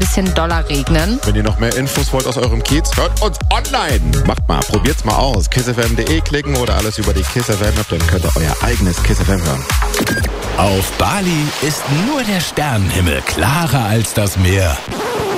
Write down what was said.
bisschen doller regnen. Wenn ihr noch mehr Infos wollt aus eurem Kiez, hört uns online. Macht mal, probiert's mal aus. kissfm.de klicken oder alles über die Kiss FM App, dann könnt ihr euer eigenes Kiss FM hören. Auf Bali ist nur der Sternenhimmel klarer als das Meer.